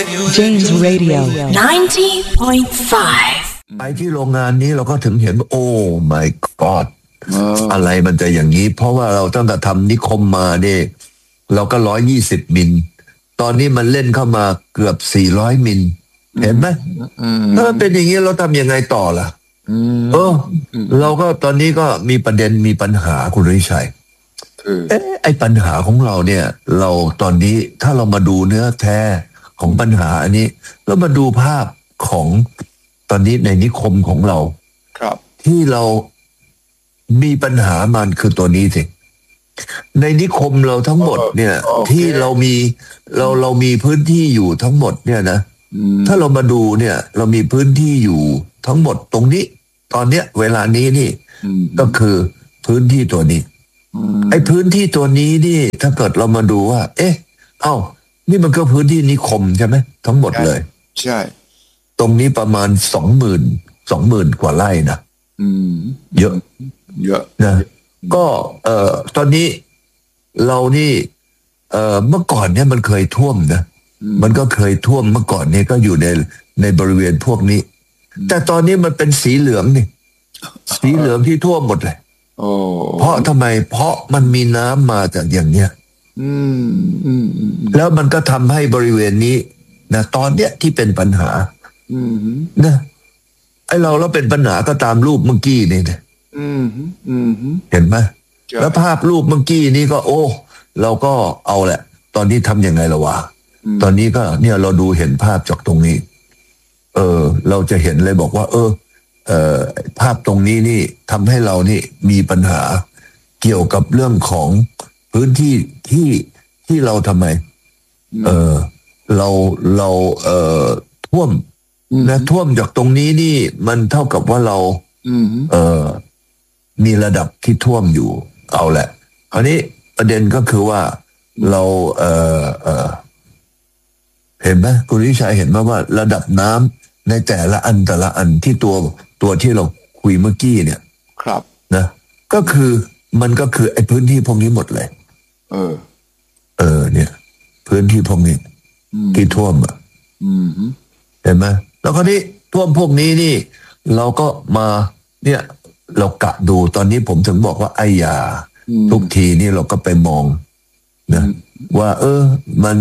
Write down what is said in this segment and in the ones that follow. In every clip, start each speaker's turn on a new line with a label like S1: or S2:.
S1: James Radio 90.5
S2: ไปที่โรงงานนี้เราก็ถึงเห็นโอ้ my god อะไรมันจะอย่างนี้เพราะว่าเราตั้งแต่ทำนิคมมาเนี่ยเราก็120 มิลตอนนี้มันเล่นเข้ามาเกือบ400 มิลเห็นไหมถ้าเป็นอย่างนี้เราทำยังไงต่อล่ะเราก็ตอนนี้ก็มีประเด็นมีปัญหาคุณฤชัยไอ้ปัญหาของเราเนี่ยเราตอนนี้ถ้าเรามาดูเนื้อแท้ของปัญหาอันนี้แล้วมาดูภาพของตอนนี้ในนิคมของเรา
S3: ครับ
S2: ที่เรามีปัญหามันคือตัวนี้สิในนิคมเราทั้งหมดเนี่ยที่เรามีพื้นที่อยู่ทั้งหมดเนี่ยนะถ้าเรามาดูเนี่ยเรามีพื้นที่อยู่ทั้งหมดตรงนี้ตอนเนี้ยเวลานี้นี่ก็คือพื้นที่ตัวนี้ไอ้พื้นที่ตัวนี้นี่ถ้าเกิดเรามาดูว่าเอ๊ะนี่มันก็พื้นที่นิคมใช่ไหมทั้งหมดเลย
S3: ใช่
S2: ตรงนี้ประมาณ20,000 กว่าไร่นะเยอะนะก็ตอนนี้เรานี่เมื่อก่อนเนี่ยมันเคยท่วมนะมันก็เคยท่วมเมื่อก่อนเนี่ยก็อยู่ในบริเวณพวกนี้แต่ตอนนี้มันเป็นสีเหลืองนี่สีเหลืองที่ท่วมหมดเลยเพราะทำไมเพราะมันมีน้ำมาจากอย่างเนี้ยแล้วมันก็ทำให้บริเวณนี้นะตอนเนี้ยที่เป็นปัญหานะไอเราเป็นปัญหาก็ตามรูปเมื่อกี้นี่นะเห็นไหมแล้วภาพรูปเมื่อกี้นี้ก็เราก็เอาแหละตอนนี้ทำยังไงละวะตอนนี้ก็เนี่ยเราดูเห็นภาพจากตรงนี้เราจะเห็นเลยบอกว่าภาพตรงนี้นี่ทำให้เรานี่มีปัญหาเกี่ยวกับเรื่องของพื้นที่ที่เราทำไมเราท่วมนะท่วมจากตรงนี้นี่มันเท่ากับว่าเรามีระดับที่ท่วมอยู่เอาแหละคราวนี้ประเด็นก็คือว่าเราเห็นไหมคุณวิชัยเห็นไหมว่าระดับน้ำในแต่ละอันที่ตัวที่เราคุยเมื่อกี้เนี่ย
S3: ครับ
S2: นะก็คือมันก็คือไอ้พื้นที่พวกนี้หมดเลยเนี่ยพื้นที่พวกนี้ที่ท่วมเห็นไหมแล้วคราวนี้ท่วมพวกนี้นี่เราก็มาเนี่ยเรากะดูตอนนี้ผมถึงบอกว่าไอ้ยาทุกทีนี่เราก็ไปมองนะว่ามัน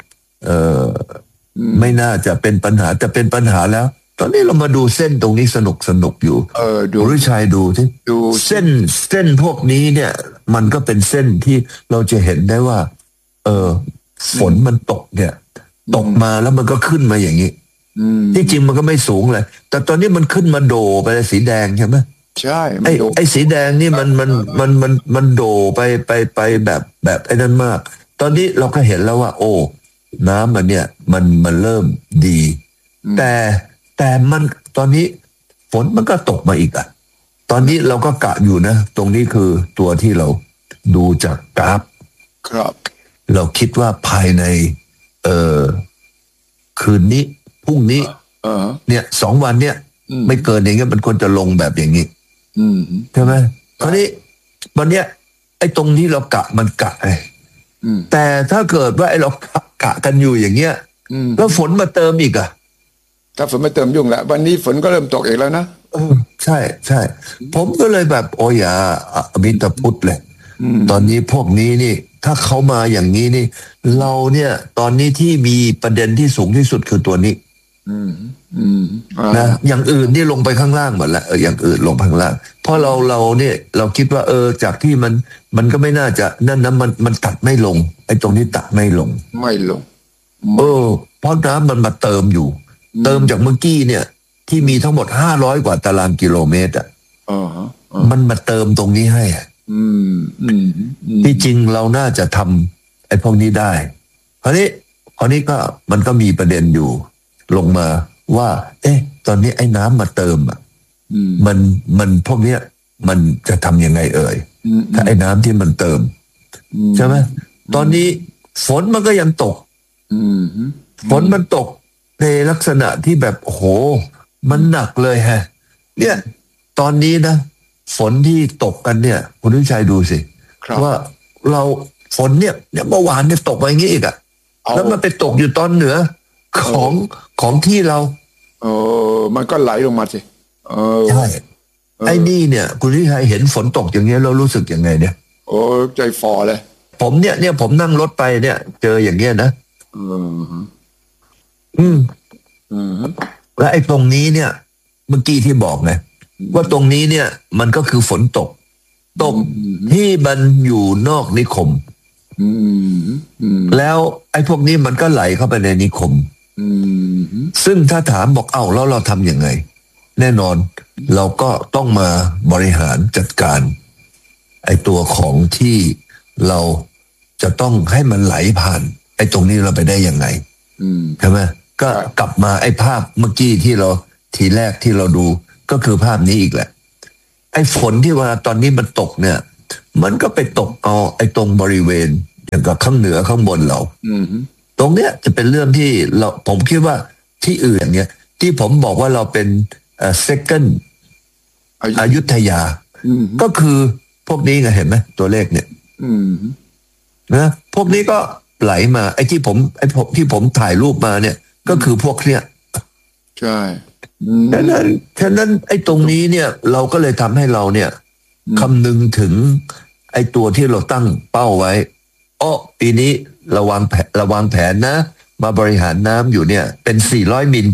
S2: ไม่น่าจะเป็นปัญหาแต่เป็นปัญหาแล้วตอนนี้เรามาดูเส้นตรงนี้สนุกอยู่ดูฤชัยดูสิดูเส้นพวกนี้เนี่ยมันก็เป็นเส้นที่เราจะเห็นได้ว่าฝนมันตกเนี่ยตกมาแล้วมันก็ขึ้นมาอย่างนี้ที่จริงมันก็ไม่สูงเลยแต่ตอนนี้มันขึ้นมาโดไปสีแดงใช่ไหม
S3: ใช่
S2: ไอ้สีแดงนี่มันโดไปแบบไอ้นั้นมากตอนนี้เราก็เห็นแล้วว่าน้ำมันเนี่ยมันเริ่มดีแต่มันตอนนี้ฝนมันก็ตกมาอีกอ่ะตอนนี้เราก็กะอยู่นะตรงนี้คือตัวที่เราดูจากกราฟ
S3: ครับ
S2: เราคิดว่าภายในคืนนี้พรุ่งนี้เนี่ย2 วันเนี่ยไม่เกินอย่างเงี้ยมันควรจะลงแบบอย่างนี้ใช่ไหมคราวนี้วันเนี้ยไอ้ตรงที่เรากะมันกะไงแต่ถ้าเกิดว่าไอ้เรากะกันอยู่อย่างเงี้ยแล้วฝนมาเติมอีกอ่ะ
S3: ถ้าฝนมาเติมยุ่งละวันนี้ฝนก็เริ่มตกอีกแล้วนะ
S2: ใช่ผมก็เลยแบบอย่าอมิตรพุทธเลยตอนนี้พวกนี้นี่ถ้าเขามาอย่างนี้นี่เราเนี่ยตอนนี้ที่มีประเด็นที่สูงที่สุดคือตัวนี้นะอย่างอื่นนี่ลงไปข้างล่างหมดแล้วอย่างอื่นลงข้างล่างเพราะเราเนี่ยเราคิดว่าจากที่มันก็ไม่น่าจะนั่นนะมันตัดไม่ลงไอ้ตรงนี้ตัดไม่ลงเพราะน้ำมันมาเติมอยู่เติมจากเมื่อกี้เนี่ยที่มีทั้งหมด500 กว่าตารางกิโลเมตรมันมาเติมตรงนี้ให้ที่จริงเราน่าจะทำไอ้พวกนี้ได้คราวนี้ก็มันก็มีประเด็นอยู่ลงมาว่าตอนนี้ไอ้น้ำมาเติมมันพวกเนี้ยมันจะทำยังไงถ้าไอ้น้ำที่มันเติมใช่ไหมตอนนี้ฝนมันก็ยังตกฝนมันตกในลักษณะที่แบบโอ้โหมันหนักเลยฮะเนี่ยตอนนี้นะฝนที่ตกกันเนี่ยคุณวิชัยดูสิว่าเราฝนเนี่ยเมื่อวานเนี่ยตกไปอย่างนี้อีกอ่ะแล้วมันไปตกอยู่ตอนเหนือของของที่เรา
S3: มันก็ไหลลงมาสิ
S2: ใช่ไอ้นี่เนี่ยคุณที่ใครเห็นฝนตกอย่างเงี้ยเรารู้สึกยังไงเนี่ย
S3: โอ้ใจฟอเลย
S2: ผมเนี่ยผมนั่งรถไปเนี่ยเจออย่างเงี้ยนะและไอ้ตรงนี้เนี่ยเมื่อกี้ที่บอกไงว่าตรงนี้เนี่ยมันก็คือฝนตกที่มันอยู่นอกนิคมแล้วไอ้พวกนี้มันก็ไหลเข้าไปในนิคมซึ่งถ้าถามบอกแล้วเราทำยังไงแน่นอนเราก็ต้องมาบริหารจัดการไอ้ตัวของที่เราจะต้องให้มันไหลผ่านไอ้ตรงนี้เราไปได้ยังไงใช่ไหมก็กลับมาไอ้ภาพเมื่อกี้ที่เราทีแรกที่เราดูก็คือภาพนี้อีกแหละไอ้ฝนที่ว่าตอนนี้มันตกเนี่ยมันก็ไปตกเอาไอ้ตรงบริเวณอย่างกับข้างเหนือข้างบนเราตรงเนี้ยจะเป็นเรื่องที่ผมคิดว่าที่อื่นเนี่ยที่ผมบอกว่าเราเป็นsecond อยุธยาก็คือพวกนี้ไงเห็นไหมตัวเลขเนี่ยนะพวกนี้ก็ไหลมาไอ้ที่ผมถ่ายรูปมาเนี่ยก็คือพวกเนี้ย
S3: ใช่
S2: ฉะนั้นไอ้ตรงนี้เนี่ยเราก็เลยทำให้เราเนี่ยคำนึงถึงไอ้ตัวที่เราตั้งเป้าไว้ปีนี้ระวังแผนนะมาบริหารน้ำอยู่เนี่ยเป็น400 มิล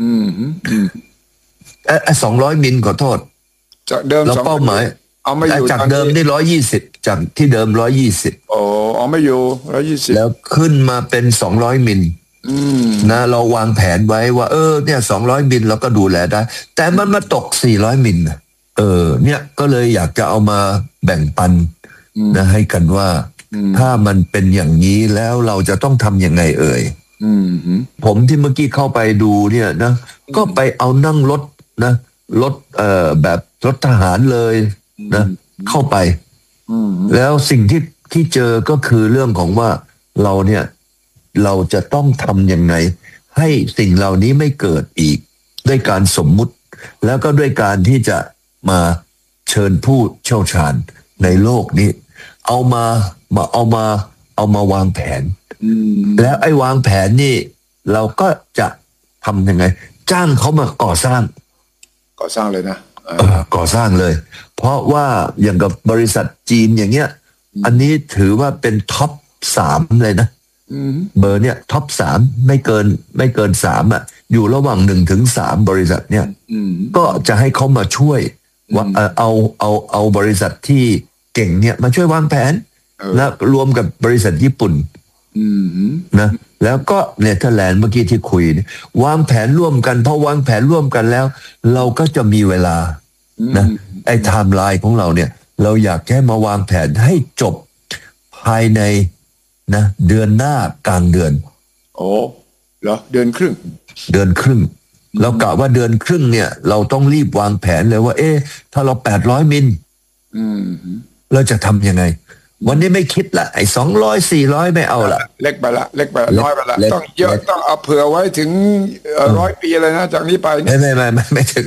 S2: 200 มิลขอโทษ
S3: จากเดิม
S2: เราเป้าหมาย
S3: เอาไม่อยู่
S2: จากเดิมนี่120จากที่เดิม120
S3: เอาไม่อยู่120
S2: แล้วขึ้นมาเป็น200 มิลนะเราวางแผนไว้ว่าเนี่ย200 มิลเราก็ดูแลได้แต่มันมาตก400 มิลเนี่ยก็เลยอยากจะเอามาแบ่งปันนะให้กันว่าถ้ามันเป็นอย่างนี้แล้วเราจะต้องทำยังไงผมที่เมื่อกี้เข้าไปดูเนี่ยนะก็ไปเอานั่งรถนะรถแบบรถทหารเลยนะเข้าไปแล้วสิ่งที่เจอก็คือเรื่องของว่าเราเนี่ยเราจะต้องทำยังไงให้สิ่งเหล่านี้ไม่เกิดอีกด้วยการสมมุติแล้วก็ด้วยการที่จะมาเชิญผู้เชี่ยวชาญในโลกนี้เอามาวางแผนแล้วไอ้วางแผนนี่เราก็จะทำยังไงจ้างเขามาก่อสร้าง
S3: เลยนะ
S2: ก่อสร้างเลยเพราะว่าอย่างกับบริษัทจีนอย่างเงี้ยอันนี้ถือว่าเป็นท็อป3เลยนะเบอร์เนี่ยท็อป3ไม่เกิน3อ่ะอยู่ระหว่าง1 ถึง 3บริษัทเนี่ยก็จะให้เขามาช่วยว่าเอาบริษัทที่เก่งเนี่ยมาช่วยวางแผนและรวมกับบริษัทญี่ปุ่นนะแล้วก็เนเธอร์แลนด์เมื่อกี้ที่คุยวางแผนร่วมกันพอวางแผนร่วมกันแล้วเราก็จะมีเวลานะไอ้ไทม์ไลน์ของเราเนี่ยเราอยากแค่มาวางแผนให้จบภายในนะเดือนหน้ากลางเดือน
S3: เหรอเดือนครึ่ง
S2: เรากะว่าเดือนครึ่งเนี่ยเราต้องรีบวางแผนเลยว่าถ้าเรา800 มิลเราจะทำยังไงวันนี้ไม่คิดละไอ้200 400ไม่เอาละ
S3: เล็กไปละน้อยไปละต้องเยอะต้องเอาเผื่อไว้ถึง100 ปีเลยนะจากนี้ไป
S2: ไม่ถึง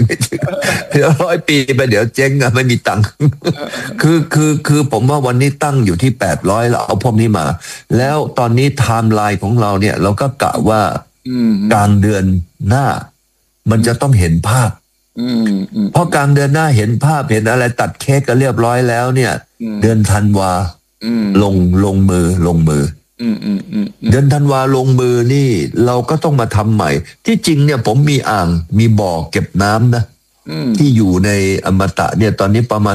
S2: 100 ปีไปเดี๋ยวเจ๊งอะไม่มีตังค์คือผมว่าวันนี้ตั้งอยู่ที่800แล้วเอาพวกนี้มาแล้วตอนนี้ไทม์ไลน์ของเราเนี่ยเราก็กะว่ากลางเดือนหน้ามันจะต้องเห็นภาพเพราะกลางเดือนหน้าเห็นภาพเห็นอะไรตัดเค้กกันเรียบร้อยแล้วเนี่ยเดือนธันวาลงมือเดือนธันวาลงมือนี่เราก็ต้องมาทำใหม่ที่จริงเนี่ยผมมีอ่างมีบ่อเก็บน้ำนะที่อยู่ในอมตะเนี่ยตอนนี้ประมาณ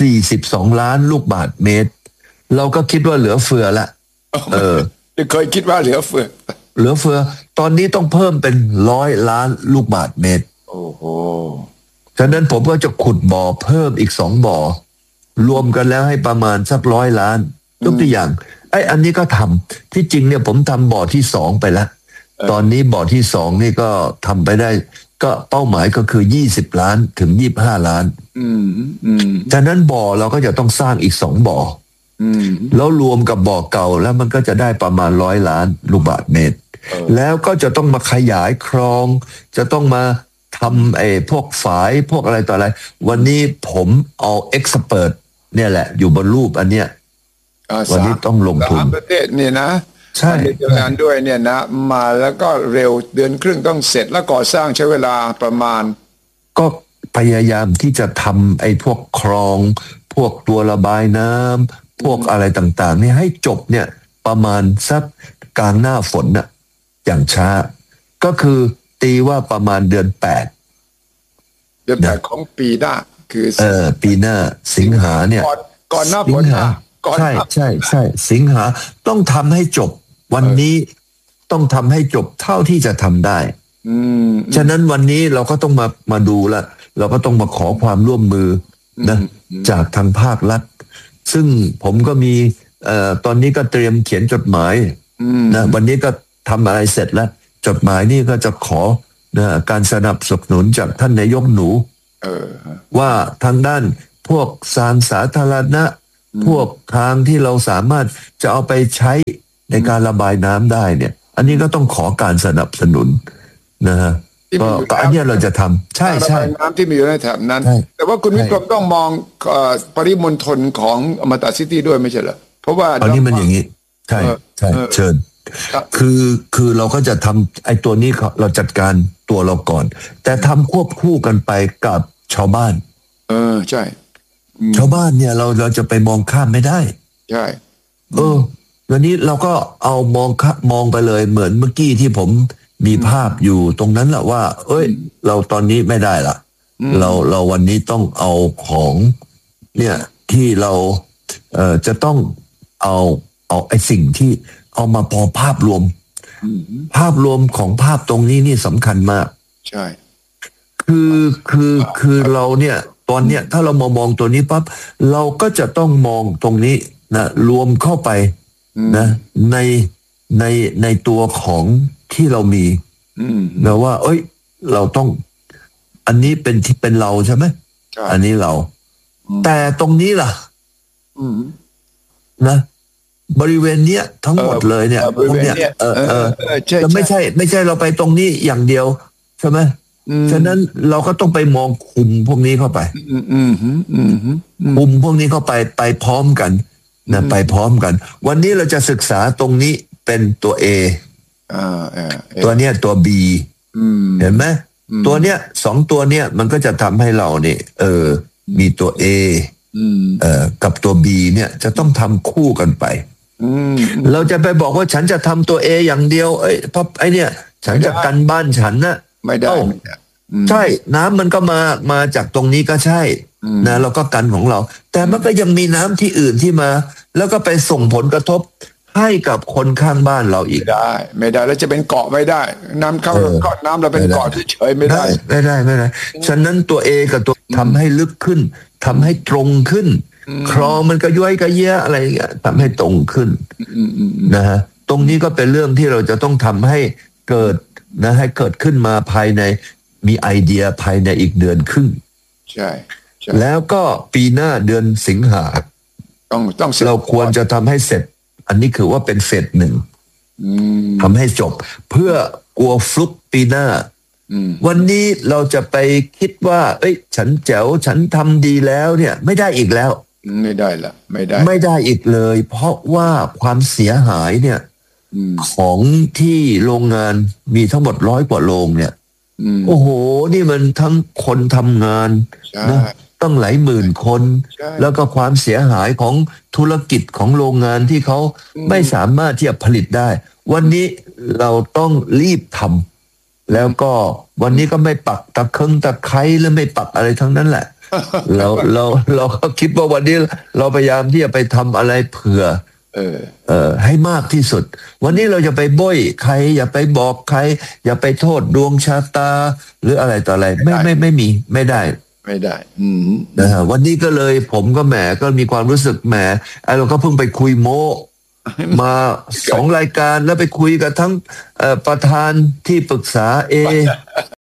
S2: 42 ล้านลูกบาศก์เมตรเราก็คิดว่าเหลือเฟือละ
S3: เคยคิดว่าเหลือเฟือ
S2: ตอนนี้ต้องเพิ่มเป็น100 ล้านลูกบาศก์เมตร
S3: โอ้โห
S2: ฉะนั้นผมก็จะขุดบ่อเพิ่มอีก2 บ่อรวมกันแล้วให้ประมาณสัก100 ล้านยกตัวอย่างอันนี้ก็ทำที่จริงเนี่ยผมทำบ่อที่2ไปแล้วตอนนี้บ่อที่2นี่ก็ทำไปได้ก็เป้าหมายก็คือ20 ล้านถึง25 ล้านฉะนั้นบ่อเราก็จะต้องสร้างอีก2 บ่อแล้วรวมกับบ่อเก่าแล้วมันก็จะได้ประมาณ100 ล้านลูกบาศก์เมตรแล้วก็จะต้องมาขยายคลองจะต้องมาทำพวกฝายพวกอะไรต่ออะไรวันนี้ผมเอาเอ็กซ์เพิร์ทเนี่ยแหละอยู่บนรูปอันเนี้ยวันนี้ต้องลงทุน
S3: ประเทศนี่นะ
S2: ใช่
S3: นิวซีแลนด์ด้วยเนี่ยนะมาแล้วก็เร็วเดือนครึ่งต้องเสร็จแล้วก่อสร้างใช้เวลาประมาณ
S2: ก็พยายามที่จะทำไอ้พวกคลองพวกตัวระบายน้ำพวกอะไรต่างๆเนี่ยให้จบเนี่ยประมาณสักกลางหน้าฝนน่ะอย่างช้าก็คือตีว่าประมาณเดือน8
S3: ของปีหน้าคือ
S2: ปีหน้าสิงหาเนี่ย
S3: ก่อนหน้าฝน
S2: ใช่สิงหาต้องทำให้จบวันนี้ต้องทำให้จบเท่าที่จะทำได้ฉะนั้นวันนี้เราก็ต้องมาดูละเราก็ต้องมาขอความร่วมมือนะจากทางภาครัฐซึ่งผมก็มีตอนนี้ก็เตรียมเขียนจดหมายนะวันนี้ก็ทำอะไรเสร็จแล้วจดหมายนี่ก็จะขอนะการสนับสนุนจากท่านนายกหนูว่าทางด้านพวกสาธารณะพวกทางที่เราสามารถจะเอาไปใช้ในการระบายน้ำได้เนี่ยอันนี้ก็ต้องขอการสนับสนุนนะฮะก็อันนี้เราจะทำใช่
S3: น้ำที่มีอยู่ในแถบนั้นแต่ว่าคุณวิกรมต้องมองปริมณฑลของอมตะซิตี้ด้วยไม่ใช่เหรอเพราะว่า
S2: ตอนนี้มันอย่างนี้ใช่เชิญคือเราก็จะทำไอ้ตัวนี้เราจัดการตัวเราก่อนแต่ทำควบคู่กันไปกับชาวบ้าน
S3: ใช่
S2: ชาวบ้านเนี่ยเราจะไปมองข้ามไม่ได้
S3: ใช่
S2: วันนี้เราก็เอามองไปเลยเหมือนเมื่อกี้ที่ผมมีภาพอยู่ตรงนั้นแหละว่าเอ้ยเราตอนนี้ไม่ได้ละเราวันนี้ต้องเอาของเนี่ยที่เราจะต้องเอาไอ้สิ่งที่เอามาพอภาพรวมของภาพตรงนี้นี่สำคัญมาก
S3: ใช่
S2: คือเราเนี่ยตอนเนี้ยถ้าเรามองตัวนี้ปั๊บเราก็จะต้องมองตรงนี้นะรวมเข้าไปนะในตัวของที่เรามีนะว่าเอ้ยเราต้องอันนี้เป็นที่เป็นเราใช่ไหมอันนี้เราแต่ตรงนี้ล่ะนะบริเวณเนี้ยทั้งหมดเลยเนี่ยพวกเนี้ยจะไม่ใช่เราไปตรงนี้อย่างเดียวใช่ไหมฉะนั้นเราก็ต้องไปมองคุมพวกนี้เข้าไปคุมพวกนี้เข้าไปพร้อมกันนะไปพร้อมกันวันนี้เราจะศึกษาตรงนี้เป็นตัว A ตัวเนี้ยตัว B เห็นไหมตัวเนี้ย2ตัวเนี้ยมันก็จะทำให้เราเนี่ยมีตัว A กับตัว B เนี่ยจะต้องทำคู่กันไปเราจะไปบอกว่าฉันจะทำตัว A อย่างเดียวเพราะไอเนี่ยฉันจะกันบ้านฉันนะ
S3: ไม่ได้
S2: ใช่น้ำมันก็มาจากตรงนี้ก็ใช่นะเราก็กันของเราแต่มันก็ยังมีน้ำที่อื่นที่มาแล้วก็ไปส่งผลกระทบให้กับคนข้างบ้านเราอีก
S3: ไม่ได้แล้วจะเป็นเกาะไม่ได้น้ำเข้าเกาะน้ำเราเป็นเกาะเฉยไม่ได้
S2: ฉะนั้นตัว A กับตัวทำให้ลึกขึ้นทำให้ตรงขึ้นคลองมันก็ย้อยก็เยอะอะไรอย่างเงี้ยทำให้ตรงขึ้นนะฮะตรงนี้ก็เป็นเรื่องที่เราจะต้องทำให้เกิดนะให้เกิดขึ้นมาภายในมีไอเดียภายในอีกเดือนครึ่ง
S3: ใช่
S2: แล้วก็ปีหน้าเดือนสิงหา
S3: ต้อง
S2: เราควรจะทำให้เสร็จอันนี้คือว่าเป็นเฟส 1ทำให้จบเพื่อกลัวฟลุกปีหน้าวันนี้เราจะไปคิดว่าฉันแจ๋วฉันทำดีแล้วเนี่ยไม่ได้อีกแล้ว
S3: ไม่ได้
S2: อีกเลยเพราะว่าความเสียหายเนี่ยของที่โรงงานมีทั้งหมด100 กว่าโรงเนี่ยโอ้โหนี่มันทั้งคนทำงานนะต้องหลายหมื่นคนแล้วก็ความเสียหายของธุรกิจของโรงงานที่เขาไม่สามารถที่จะผลิตได้วันนี้เราต้องรีบทำแล้วก็วันนี้ก็ไม่ปักตะไคร้หรือไม่ปักอะไรทั้งนั้นแหละเราก็คิดว่าวันนี้เราพยายามที่จะไปทำอะไรเผื่อให้มากที่สุดวันนี้เราจะไปบ้อยใครอย่าไปบอกใครอย่าไปโทษดวงชะตาหรืออะไรต่ออะไรไม่มีไม่ได้นะฮะวันนี้ก็เลยผมก็แหมก็มีความรู้สึกแหมเราก็เพิ่งไปคุยโม้มา2 รายการแล้วไปคุยกับทั้งประธานที่ปรึกษา